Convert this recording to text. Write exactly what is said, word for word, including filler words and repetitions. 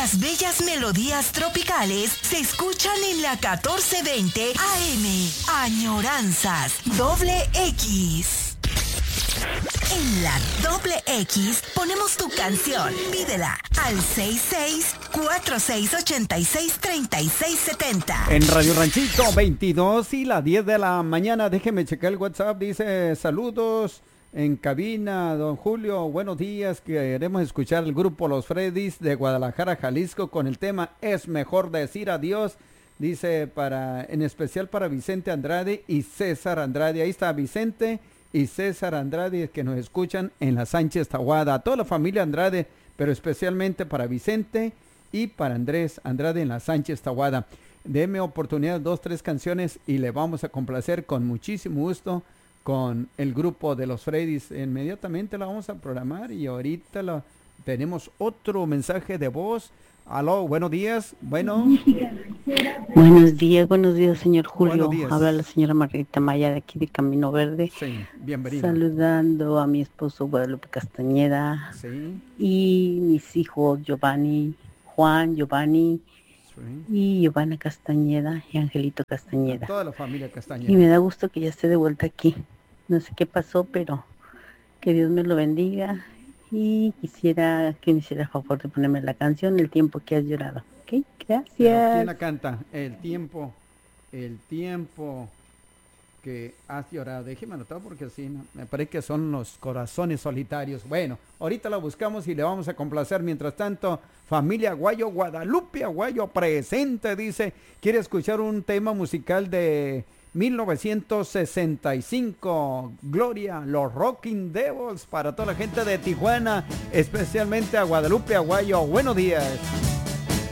Las bellas melodías tropicales se escuchan en la catorce veinte A M. Añoranzas, doble X. En la doble X ponemos tu canción. Pídela al seis seis cuatro seis ocho seis tres seis siete cero. En Radio Ranchito veintidós y las diez de la mañana. Déjeme checar el WhatsApp. Dice saludos en cabina, don Julio. Buenos días. Queremos escuchar el grupo Los Freddys de Guadalajara, Jalisco, con el tema Es Mejor Decir Adiós. Dice para, en especial para Vicente Andrade y César Andrade. Ahí está Vicente y César Andrade, que nos escuchan en la Sánchez Tahuada. A toda la familia Andrade, pero especialmente para Vicente y para Andrés Andrade en la Sánchez Tahuada. Deme oportunidad, dos, tres canciones y le vamos a complacer con muchísimo gusto con el grupo de los Freddys. Inmediatamente la vamos a programar y ahorita la, tenemos otro mensaje de voz. Aló, buenos días. Bueno. Buenos días, buenos días, señor Julio. Días. Habla la señora Margarita Maya de aquí de Camino Verde. Sí, bienvenida. Saludando a mi esposo Guadalupe Castañeda. Sí. Y mis hijos Giovanni, Juan, Giovanni. Sí. Y Giovanna Castañeda y Angelito Castañeda. A toda la familia Castañeda. Y me da gusto que ya esté de vuelta aquí. No sé qué pasó, pero que Dios me lo bendiga. Y quisiera que me hiciera el favor de ponerme la canción El Tiempo que Has Llorado. ¿Ok? Gracias. ¿Quién la canta? El tiempo, el tiempo que has llorado. Déjeme anotar porque así no, me parece que son los corazones solitarios. Bueno, ahorita la buscamos y le vamos a complacer. Mientras tanto, familia Aguayo, Guadalupe Aguayo presente, dice, quiere escuchar un tema musical de mil novecientos sesenta y cinco, Gloria, los Rocking Devils, para toda la gente de Tijuana, especialmente a Guadalupe Aguayo. Buenos días.